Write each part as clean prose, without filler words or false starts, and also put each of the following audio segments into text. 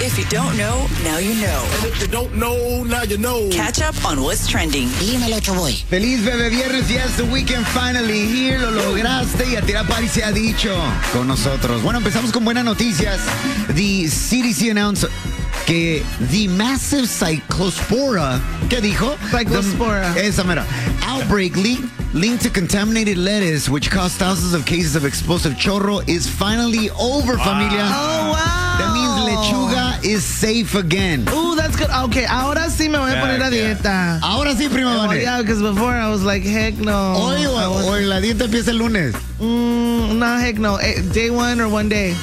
If you don't know, now you know. And if you don't know, now you know. Catch up on what's trending. Dímelo, Choboy. Feliz bebé viernes, yes, the weekend finally here, lo lograste y a tirar party se ha dicho con nosotros. Bueno, empezamos con buenas noticias. The CDC announced que the massive cyclospora, ¿qué dijo? Cyclospora. Esa mera. Outbreak linked to contaminated lettuce, which caused thousands of cases of explosive chorro, is finally over, familia. Oh, wow. That means lechuga is safe again. Ooh, that's good. Okay, ahora sí me voy a poner a dieta. Ahora sí, prima Oh, Vane. yeah, because before I was like, heck no. Hoy o la dieta empieza el lunes. No, heck no. Day one or one day.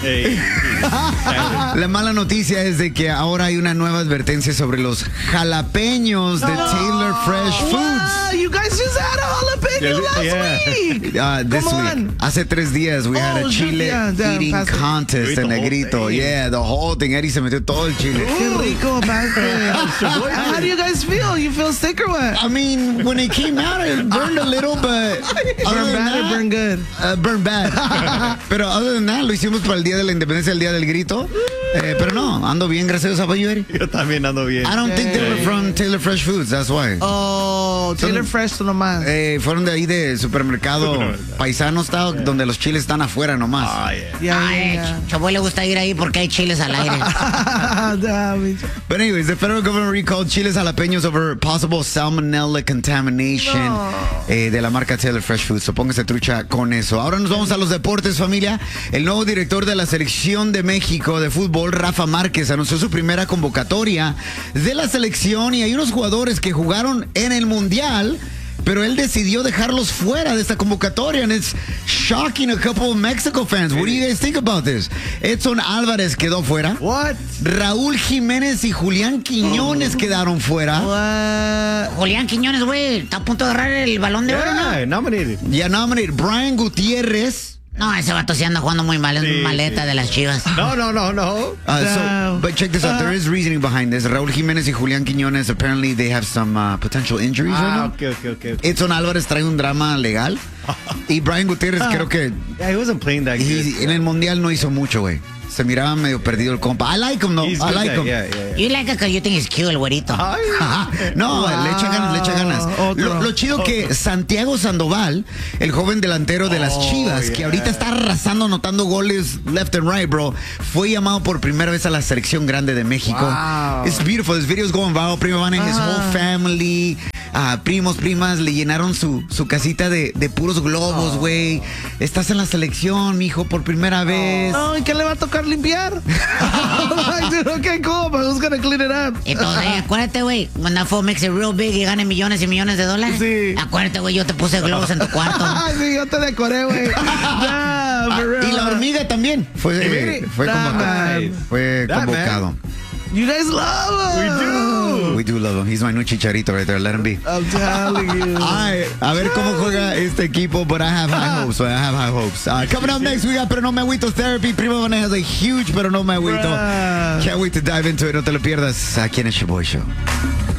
La mala noticia es de que ahora hay una nueva advertencia sobre los jalapeños de Taylor Fresh Wow, Foods. you guys just had a jalapeno last week. This Come week. on. Hace 3 días we had a Oh, chile yeah, eating pass it. contest en Negrito. Yeah, the whole thing. Eddie se metió todo el chile. Qué rico, Pastor. How do you guys feel? You feel sick or what? I mean, when it came out, it burned a little, but Burn bad or burn good? Burn bad. Pero other than that, lo hicimos para el Día de la Independencia, el Día del Grito. Pero no, ando bien, gracias a Dios, Eri. Yo también ando bien. I don't think they were from Taylor Fresh Foods, that's why. Oh, Taylor Fresh nomás. Fueron de ahí de supermercado paisano, está, donde los chiles están afuera nomás. Yeah. Choboy le gusta ir ahí porque hay chiles al aire. Damn. But anyways, the federal government recalled chiles jalapeños over possible salmonella contamination de la marca Taylor Fresh Foods. So póngase trucha con eso. Ahora nos vamos a los deportes, familia. El nuevo director de la selección de México de fútbol, Rafa Márquez, anunció su primera convocatoria de la selección y hay unos jugadores que jugaron en el Mundial, pero él decidió dejarlos fuera de esta convocatoria, and it's shocking a couple of Mexico fans. What do you guys think about this? Edson Álvarez quedó fuera. What? Raúl Jiménez y Julián Quiñones quedaron fuera. What? Julián Quiñones, güey, está a punto de agarrar el balón de oro, ¿no? Yeah, nominated. Ya nominated Brian Gutiérrez. No, ese vato sí anda jugando muy mal, es Sí, maleta sí. de las Chivas. No. But check this out. There is reasoning behind this. Raúl Jiménez y Julián Quiñones, apparently they have some potential injuries right now. Okay. Edson Álvarez trae un drama legal. Y Brian Gutiérrez creo que Yeah, he wasn't playing that good. en el Mundial no hizo mucho, güey. Se miraba medio perdido el compa. I like him, though. He's I good like guy, him. yeah. You like it because you think it's cute, el güerito. Ajá. No, le echa ganas. Otro. Lo chido que Santiago Sandoval, el joven delantero de las Chivas, que ahorita está arrasando, anotando goles left and right, bro, fue llamado por primera vez a la selección grande de México. Wow. It's beautiful. This video is going viral. Prima Van and his whole family, primos, primas, le llenaron su casita de puros globos, güey. Estás en la selección, mijo, por primera vez. No, ¿y qué le va a tocar limpiar? Like, dude, okay, cool, but who's gonna clean it up? Entonces, acuérdate, güey, when that fool makes it real big y gane millones y millones de dólares. Sí. Acuérdate, güey, yo te puse globos en tu cuarto. Sí, yo te decoré, güey. Yeah, for real. Y la hormiga también fue convocado. man. Fue That convocado. You guys love him. We do love him. He's my new chicharito right there. Let him be. I'm telling you. Ay, a ver cómo juega este equipo, but I have high hopes. Coming up next, we got Pero No Me Agüito Therapy. Prima Vanessa has a huge Pero No Me Agüito. Bruh. Can't wait to dive into it. No te lo pierdas aquí en el Choboy Show.